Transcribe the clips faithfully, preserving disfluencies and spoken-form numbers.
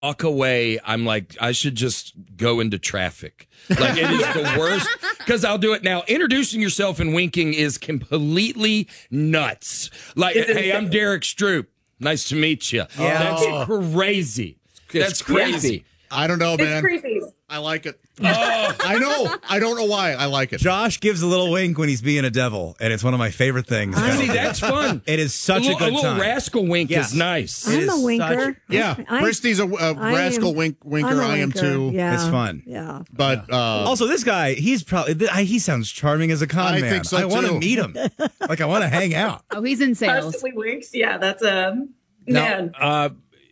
walk away, I'm like, I should just go into traffic. Like, it is the worst, because I'll do it now. Introducing yourself and winking is completely nuts. Like, hey, I'm Derek Stroop. Nice to meet you. Yeah. That's crazy. That's crazy. I don't know, man. It's creepy. I like it. Oh, I know. I don't know why. I like it. Josh gives a little wink when he's being a devil, and it's one of my favorite things. See, that's fun. It is such a, little, good a little time. rascal wink Yes. is nice. It I'm is a winker. such- Yeah, I- Christy's a, a I rascal am- wink winker. I'm a I am winker. too. Yeah. It's fun. Yeah. But uh, Also, this guy, he's probably th- he sounds charming as a con I man. think so, I want to too. meet him. Like, I want to hang out. Oh, he's in sales. Constantly winks. Yeah, that's a Now, man. uh,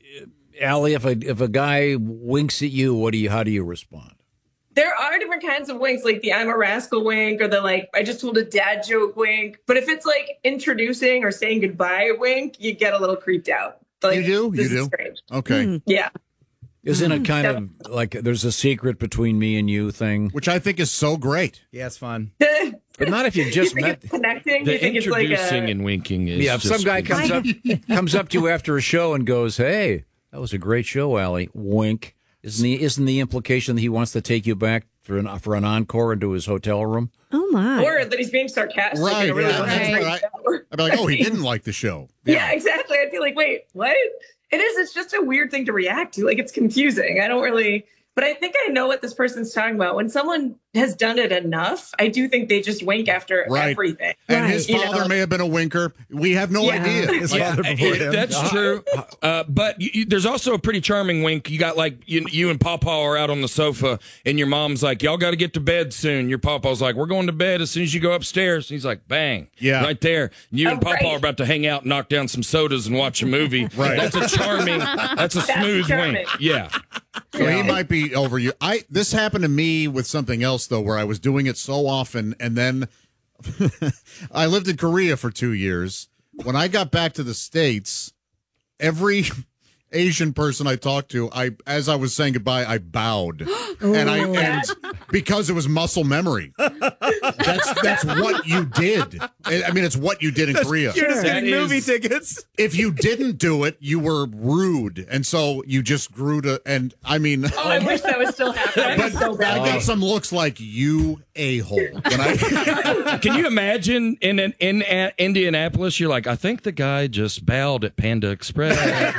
Allie, if a if a guy winks at you, what do you? How do you respond? There are different kinds of winks, like the I'm a rascal wink or the like I just told a dad joke wink. But if it's like introducing or saying goodbye wink, you get a little creeped out. Like, You do? This You is do? strange. okay, Yeah. Isn't it kind of like there's a secret between me and you thing? which I think is so great. Yeah, it's fun. But not if you You just think met. it's connecting? The you think it's like introducing a, and winking is Yeah, if just some guy comes up comes up to you after a show and goes, "Hey, that was a great show, Allie." Wink. Isn't the isn't the implication that he wants to take you back for an for an encore into his hotel room? Oh my. or that he's being sarcastic. Right, in a really yeah, that's right. right. I'd be like, oh, he didn't like the show. Yeah, exactly. I'd be like, wait, what? It is. It's just a weird thing to react to. Like, it's confusing. I don't really, but I think I know what this person's talking about. When someone has done it enough, I do think they just wink after Right. everything. And Right. his You father know? may have been a winker. We have no Yeah. idea. His Like, father before him. That's true. Uh, but you, you, there's also a pretty charming wink. You got like you, you and Pawpaw are out on the sofa, and your mom's like, "Y'all got to get to bed soon." Your Pawpaw's like, "We're going to bed as soon as you go upstairs." And he's like, "Bang!" Yeah. right there. You Oh, and Pawpaw right. are about to hang out, knock down some sodas, and watch a movie. Right. That's a charming. That's a That's smooth charming. wink. Yeah. So he might be over you. I this happened to me with something else though, where I was doing it so often, and then I lived in Korea for two years. When I got back to the States, every Asian person I talked to, I as I was saying goodbye, I bowed, and I and because it was muscle memory. That's that's what you did. I I mean, it's what you did in Korea. You're just That getting movie is- tickets. If you didn't do it, you were rude, and so you just grew to. And I mean, Oh, I wish that was still happening. but so bad. I got some looks like you a hole when I. Can you imagine in an, in a, Indianapolis? You're like, I think the guy just bowed at Panda Express.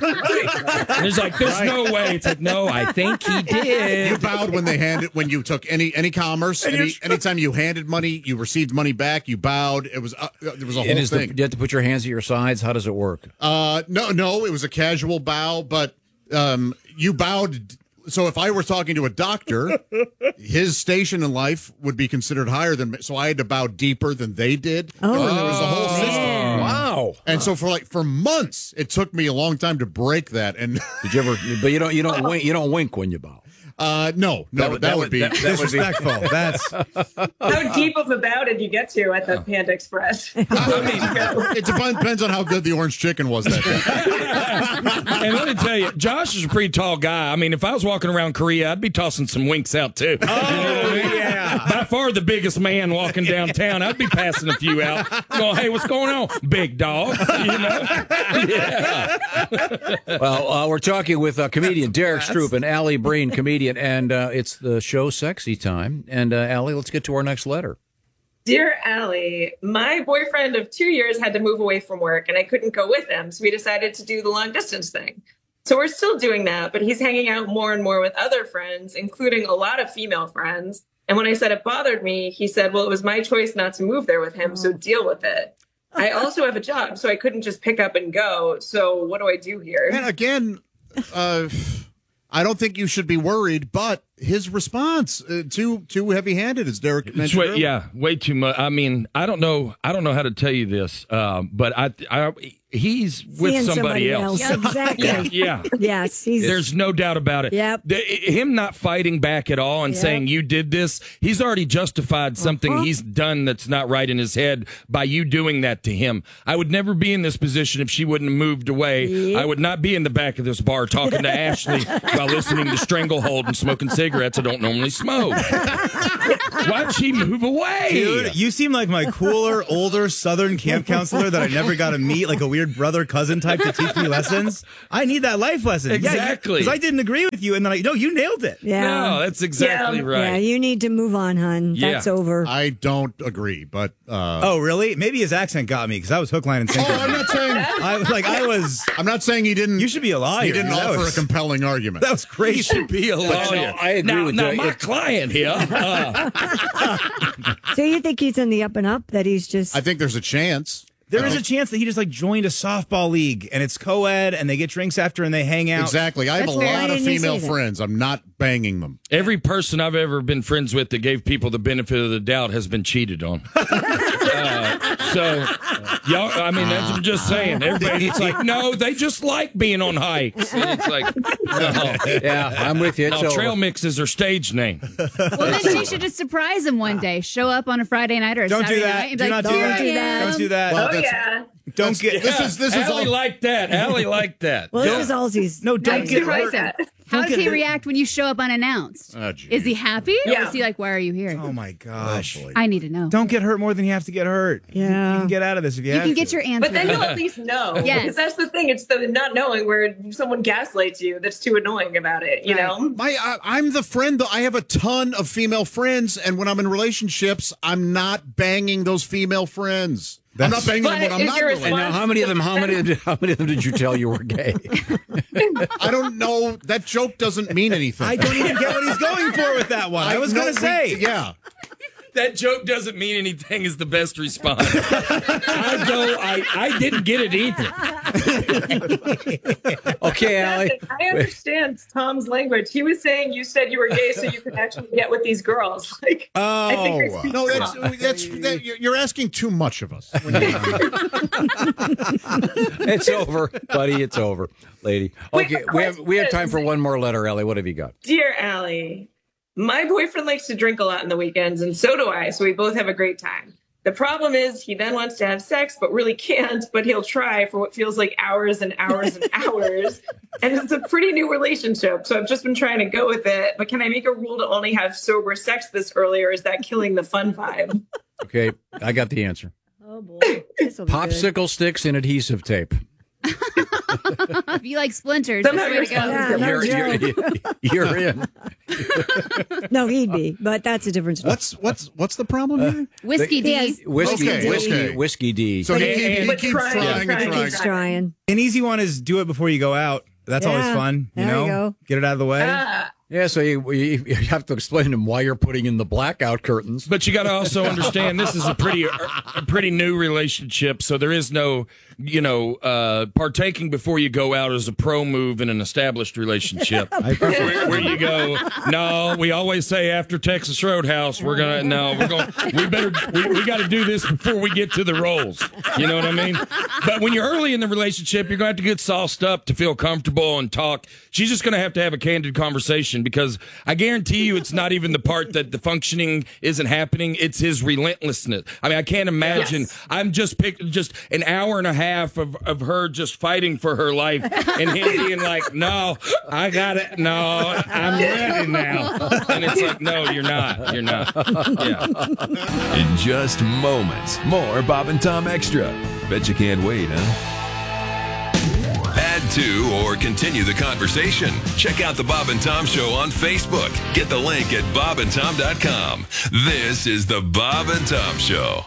And he's like, there's no way. It's like, no, I think he You did. bowed when they handed when you took any any commerce. Any, anytime you handed money, you received money back. You bowed. It was uh, there was a whole And is the, thing. you have to put your hands at your sides. How does it work? Uh, no, no, it was a casual bow, but um, you bowed. So if I were talking to a doctor, his station in life would be considered higher than me. So I had to bow deeper than they did. Oh, and there was a whole system. Wow. And so for like for months, it took me a long time to break that. And Did you ever? But you don't. You don't wink. You don't wink when you bow. uh, no, no, that, would- that would be. that- that would be- Disrespectful. That's How deep of a bow did you get to at the Panda Express? it depends, depends on how good the orange chicken was that day. And let me tell you, Josh is a pretty tall guy. I mean, if I was walking around Korea, I'd be tossing some winks out too. oh yeah. By far the biggest man walking downtown. I'd be passing a few out. Going, hey, what's going on, big dog? You know? Yeah. Well, uh, we're talking with uh, comedian Derek Stroop and Allie Breen, comedian, and uh, it's the show Sexy Time. And uh, Allie, let's get to our next letter. Dear Allie, my boyfriend of two years had to move away from work and I couldn't go with him. So we decided to do the long distance thing. So we're still doing that, but he's hanging out more and more with other friends, including a lot of female friends. And when I said it bothered me, he said, well, it was my choice not to move there with him, so deal with it. I also have a job, so I couldn't just pick up and go. So what do I do here? And again, uh, I don't think you should be worried, but his response uh, too too heavy handed, as Derek It's mentioned. way, earlier. yeah, way too much. I mean, I don't know. I don't know how to tell you this, uh, but I, I, he's with Seeing somebody, else. Exactly. Yeah, yeah. Yes. He's, There's no doubt about it. Yep. The, him not fighting back at all and Yep. saying you did this, he's already justified something Uh-huh. he's done that's not right in his head by you doing that to him. I would never be in this position if she wouldn't have moved away. Yep. I would not be in the back of this bar talking to Ashley while listening to Stranglehold and smoking cigarettes I don't normally smoke. Why'd she move away? Dude, you seem like my cooler, older Southern camp counselor that I never got to meet, like a weird weird brother cousin type to teach me lessons. I need that life lesson. Exactly. Because I didn't agree with you, and then I no, you nailed it. Yeah. No, that's exactly Yeah. right. Yeah, you need to move on, hon. That's Yeah. over. I don't agree, but uh, Oh, really? Maybe his accent got me because I was hook, line, and sinker. oh, I'm not saying I was like, I was. I'm not saying he didn't. You should be a liar. He didn't That offer was- a compelling argument. That was crazy. He should be a lawyer. I agree now, with now that. my If- client here. uh, So you think he's in the up and up? That he's just. I think there's a chance. There is a chance that he just like joined a softball league and it's co-ed and they get drinks after and they hang out. Exactly. I have That's a fair. lot Why of didn't you female say that? friends. I'm not banging them. every person I've ever been friends with that gave people the benefit of the doubt has been cheated on. uh, so, y'all, I mean, that's, I'm just saying. Everybody, it's like, no, they just like being on hikes. And it's like, no. Yeah, I'm with you. It's No, over. trail mixes are stage name. Well, then she should just surprise him one day. Show up on a Friday night or a Don't Saturday do that. night. And Do be not like, do "Here that. I am." Don't do that. Well, Oh, that's- yeah. Don't get. This is this is Allie all. liked that. Allie liked that. well, this is all he's. No, don't Don't get surprise hurt. him. How Don't does get he hurt. react when you show up unannounced? Oh, geez. Is he happy? Or Yeah. is he like, why are you here? Oh my gosh! I need to know. Don't get hurt more than you have to get hurt. Yeah. You can get out of this if you, you have can to. get your answer. But then you'll at least know. Yes. Because that's the thing. It's the not knowing where someone gaslights you that's too annoying about it, you Right. know? My, I, I'm the friend, though. I have a ton of female friends, and when I'm in relationships, I'm not banging those female friends. I'm not banging them But when I'm is not your in a And now, how many of them? How many? How many of them did you tell you were gay? I don't know. That joke doesn't mean anything. I don't even get what he's going for with that one. I, was no, going to say. we- yeah. That joke doesn't mean anything is the best response. I don't. I, I didn't get it either. Okay, Allie. I understand Tom's language. He was saying you said you were gay so you could actually get with these girls. Like, I think you're Oh. speaking No, that's wrong. that's that, you're asking too much of us. It's over, buddy. It's over, lady. Wait, Okay, my we have we have question time for is- one more letter, Ellie. What have you got? Dear Allie, my boyfriend likes to drink a lot on the weekends, and so do I, so we both have a great time. The problem is he then wants to have sex, but really can't, but he'll try for what feels like hours and hours and hours. And it's a pretty new relationship, so I've just been trying to go with it. But can I make a rule to only have sober sex this early, or is that killing the fun vibe? Okay, I got the answer. Oh boy. This'll be good. Popsicle sticks and adhesive tape. If you like splinters, Somehow that's the way to you're- go. Yeah, no You're, joke. you're, you're in. No, he'd be, but that's a different story. What's what's what's the problem here? Whiskey D. Yes. Whiskey, Okay, whiskey, okay. whiskey D. So he, But he, he- he but keeps trying, trying, trying, and trying. He's trying. An easy one is do it before you go out. That's always Yeah. fun. You There you know, go. get it out of the way. Ah, Yeah, so you, you you have to explain to him why you're putting in the blackout curtains. But you got to also understand this is a pretty a pretty new relationship, so there is no, you know, uh, partaking before you go out is a pro move in an established relationship. where, where you go, no, we always say after Texas Roadhouse, we're gonna no, we're going, we better, we, we got to do this before we get to the rolls. You know what I mean? But when you're early in the relationship, you're going to have to get sauced up to feel comfortable and talk. She's just going to have to have a candid conversation because I guarantee you it's not even the part that the functioning isn't happening. It's his relentlessness. I mean, I can't imagine. Yes. I'm just picked just an hour and a half of, of her just fighting for her life and him being like, no, I got it. No, I'm ready now. And it's like, no, you're not. You're not. Yeah. In just moments, more Bob and Tom Extra. Bet you can't wait, huh? Add to or continue the conversation. Check out the Bob and Tom Show on Facebook. Get the link at bob and tom dot com. This is the Bob and Tom Show.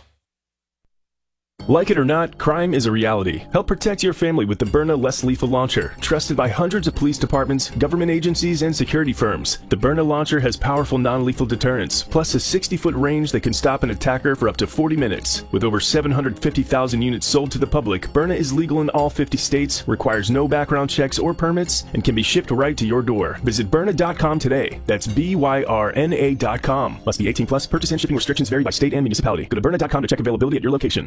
Like it or not, crime is a reality. Help protect your family with the Byrna Less Lethal Launcher. Trusted by hundreds of police departments, government agencies, and security firms. The Byrna launcher has powerful non-lethal deterrence, plus a sixty-foot range that can stop an attacker for up to forty minutes. With over seven hundred fifty thousand units sold to the public, Byrna is legal in all fifty states, requires no background checks or permits, and can be shipped right to your door. Visit Byrna dot com today. That's B Y R N A dot com. Must be eighteen plus. Purchase and shipping restrictions vary by state and municipality. Go to Byrna dot com to check availability at your location.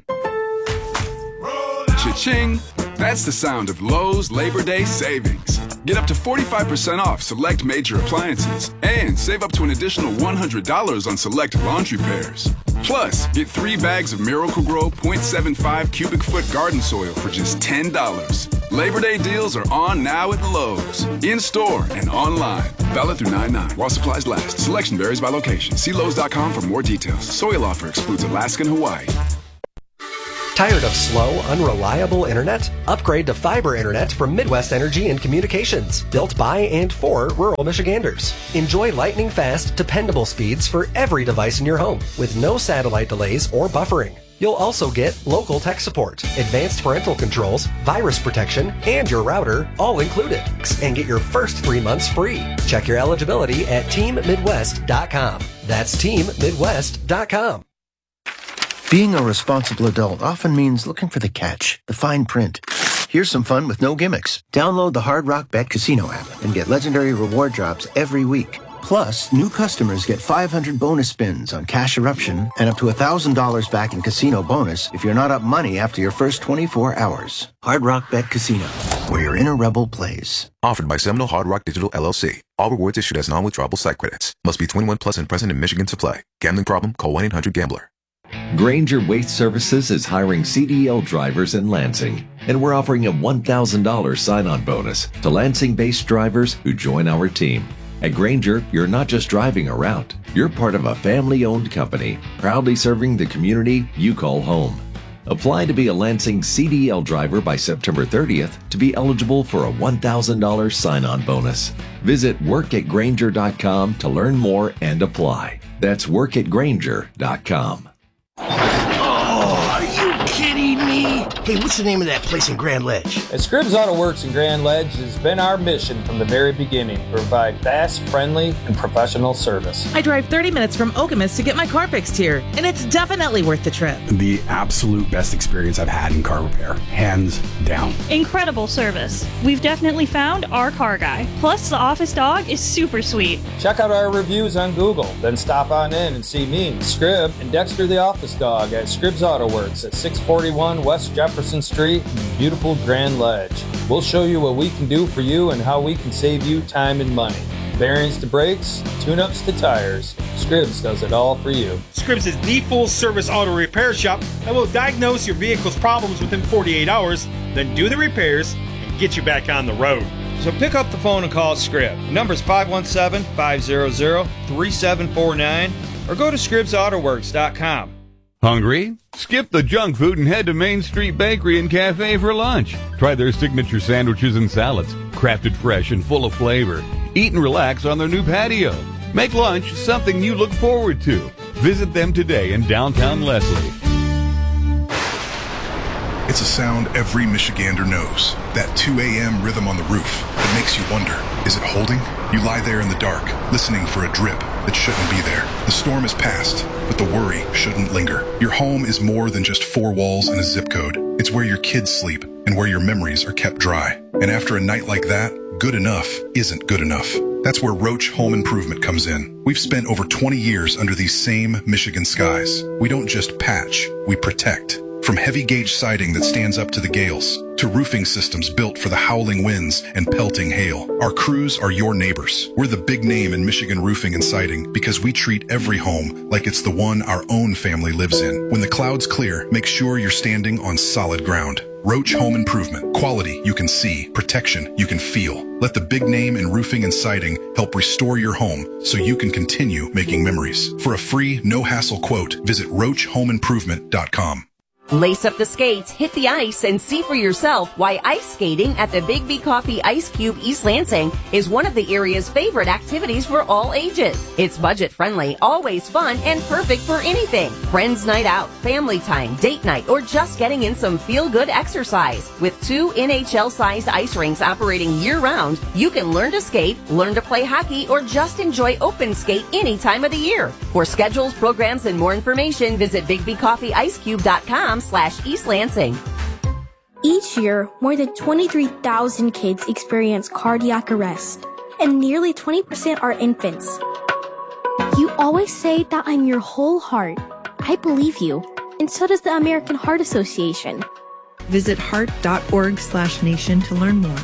Cha-ching! That's the sound of Lowe's Labor Day savings. Get up to forty-five percent off select major appliances and save up to an additional one hundred dollars on select laundry pairs. Plus, get three bags of Miracle-Gro zero point seven five cubic foot garden soil for just ten dollars. Labor Day deals are on now at Lowe's. In-store and online. Valid through nine nine while supplies last. Selection varies by location. See Lowe's dot com for more details. Soil offer excludes Alaska and Hawaii. Tired of slow, unreliable internet? Upgrade to fiber internet from Midwest Energy and Communications, built by and for rural Michiganders. Enjoy lightning fast, dependable speeds for every device in your home, with no satellite delays or buffering. You'll also get local tech support, advanced parental controls, virus protection, and your router all included. And get your first three months free. Check your eligibility at team midwest dot com. That's team midwest dot com. Being a responsible adult often means looking for the catch, the fine print. Here's some fun with no gimmicks. Download the Hard Rock Bet Casino app and get legendary reward drops every week. Plus, new customers get five hundred bonus spins on Cash Eruption and up to one thousand dollars back in casino bonus if you're not up money after your first twenty-four hours. Hard Rock Bet Casino, where your inner rebel plays. Offered by Seminole Hard Rock Digital L L C. All rewards issued as non-withdrawable site credits. Must be twenty-one plus and present in Michigan to play. Gambling problem? Call one eight hundred gambler. Granger Waste Services is hiring C D L drivers in Lansing, and we're offering a one thousand dollars sign-on bonus to Lansing-based drivers who join our team. At Granger, you're not just driving a route. You're part of a family-owned company, proudly serving the community you call home. Apply to be a Lansing C D L driver by September thirtieth to be eligible for a one thousand dollars sign-on bonus. Visit work at granger dot com to learn more and apply. That's work at granger dot com. Oh, are you kidding me? Hey, what's the name of that place in Grand Ledge? At Scribbs Auto Works in Grand Ledge, it's been our mission from the very beginning to provide fast, friendly, and professional service. I drive thirty minutes from Okemos to get my car fixed here, and it's definitely worth the trip. The absolute best experience I've had in car repair, hands down. Incredible service. We've definitely found our car guy. Plus, the office dog is super sweet. Check out our reviews on Google, then stop on in and see me, Scribb, and Dexter the office dog at Scribbs Auto Works at six forty-one West Jefferson Street in beautiful Grand Ledge. We'll show you what we can do for you and how we can save you time and money. Bearings to brakes, tune-ups to tires, Scribbs does it all for you. Scribbs is the full-service auto repair shop that will diagnose your vehicle's problems within forty-eight hours, then do the repairs and get you back on the road. So pick up the phone and call Scribb. The number's five one seven, five hundred, three seven four nine or go to scribbs auto works dot com. Hungry? Skip the junk food and head to Main Street Bakery and Cafe for lunch. Try their signature sandwiches and salads, crafted fresh and full of flavor. Eat and relax on their new patio. Make lunch something you look forward to. Visit them today in downtown Leslie. It's a sound every Michigander knows. That two a.m. rhythm on the roof that makes you wonder, is it holding? You lie there in the dark, listening for a drip that shouldn't be there. The storm is past, but the worry shouldn't linger. Your home is more than just four walls and a zip code. It's where your kids sleep and where your memories are kept dry. And after a night like that, good enough isn't good enough. That's where Roach Home Improvement comes in. We've spent over twenty years under these same Michigan skies. We don't just patch, we protect. From heavy gauge siding that stands up to the gales, to roofing systems built for the howling winds and pelting hail, our crews are your neighbors. We're the big name in Michigan roofing and siding because we treat every home like it's the one our own family lives in. When the clouds clear, make sure you're standing on solid ground. Roach Home Improvement. Quality you can see, protection you can feel. Let the big name in roofing and siding help restore your home so you can continue making memories. For a free, no-hassle quote, visit roach home improvement dot com. Lace up the skates, hit the ice, and see for yourself why ice skating at the Big B Coffee Ice Cube East Lansing is one of the area's favorite activities for all ages. It's budget-friendly, always fun, and perfect for anything. Friends night out, family time, date night, or just getting in some feel-good exercise. With two N H L-sized ice rinks operating year-round, you can learn to skate, learn to play hockey, or just enjoy open skate any time of the year. For schedules, programs, and more information, visit big b coffee ice cube dot com slash East Lansing. Each year, more than twenty-three thousand kids experience cardiac arrest, and nearly twenty percent are infants. You always say that I'm your whole heart. I believe you, and so does the American Heart Association. Visit heart.org slash nation to learn more.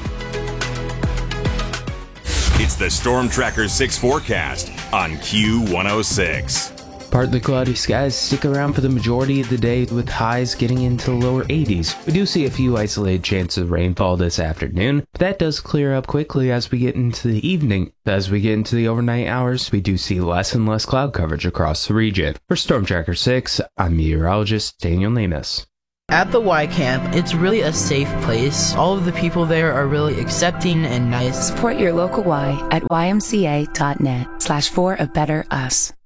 It's the Storm Tracker six forecast on Q one oh six. Partly cloudy skies stick around for the majority of the day with highs getting into the lower eighties. We do see a few isolated chances of rainfall this afternoon, but that does clear up quickly as we get into the evening. As we get into the overnight hours, we do see less and less cloud coverage across the region. For Storm Tracker six, I'm meteorologist Daniel Namus. At the Y Camp, it's really a safe place. All of the people there are really accepting and nice. Support your local Y at y m c a dot net slash for a better us.